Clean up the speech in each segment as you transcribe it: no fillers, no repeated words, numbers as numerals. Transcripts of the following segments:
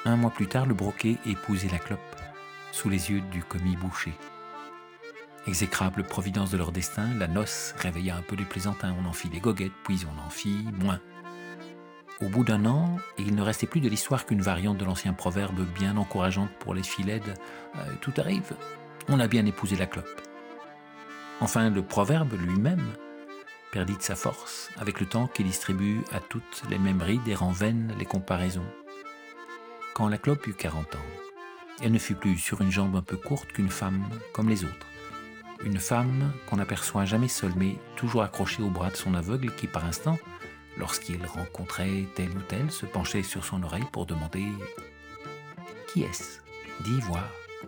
Un mois plus tard, le broquet épousait la clope, sous les yeux du commis Boucher. Exécrable providence de leur destin, la noce réveilla un peu les plaisantins. On en fit des goguettes, puis on en fit moins. Au bout d'un an, il ne restait plus de l'histoire qu'une variante de l'ancien proverbe bien encourageante pour les filles laides. Tout arrive, on a bien épousé la clope. Enfin, le proverbe lui-même perdit de sa force, avec le temps qui distribue à toutes les mêmes rides et rend vaines les comparaisons. Quand la clope eut 40 ans, elle ne fut plus sur une jambe un peu courte qu'une femme comme les autres. Une femme qu'on n'aperçoit jamais seule, mais toujours accrochée au bras de son aveugle qui, par instant, lorsqu'il rencontrait tel ou tel, se penchait sur son oreille pour demander « Qui est-ce ? Dis voir ».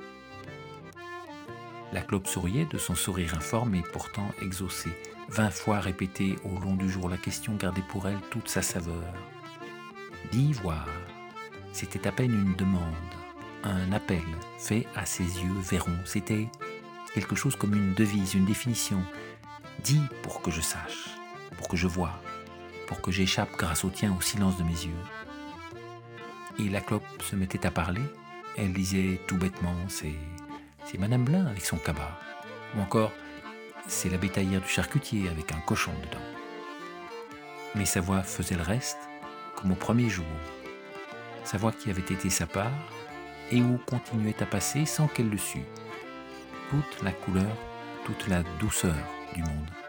La clope souriait de son sourire informe et pourtant exaucé. 20 fois répétée au long du jour, la question gardait pour elle toute sa saveur. Dis voir. C'était à peine une demande, un appel fait à ses yeux verrons. C'était quelque chose comme une devise, une définition. Dis pour que je sache, pour que je voie, pour que j'échappe grâce au tien au silence de mes yeux. Et la clope se mettait à parler. Elle disait tout bêtement, c'est Madame Blin avec son cabas. Ou encore, c'est la bétaillère du charcutier avec un cochon dedans. Mais sa voix faisait le reste, comme au premier jour. Sa voix qui avait été sa part, et où continuait à passer sans qu'elle le sût. Toute la couleur, toute la douceur du monde.